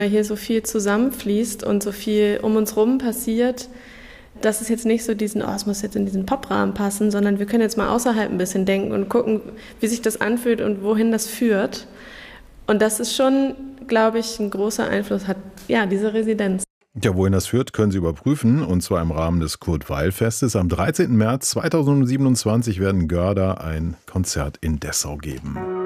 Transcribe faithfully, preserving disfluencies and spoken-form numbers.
Weil hier so viel zusammenfließt und so viel um uns rum passiert, dass es jetzt nicht so diesen, oh, es muss jetzt in diesen Poprahmen passen, sondern wir können jetzt mal außerhalb ein bisschen denken und gucken, wie sich das anfühlt und wohin das führt. Und das ist schon, glaube ich, ein großer Einfluss hat, ja, diese Residenz. Ja, wohin das führt, können Sie überprüfen, und zwar im Rahmen des Kurt-Weill-Festes. Am dreizehnten März zweitausendsiebenundzwanzig werden Görder ein Konzert in Dessau geben.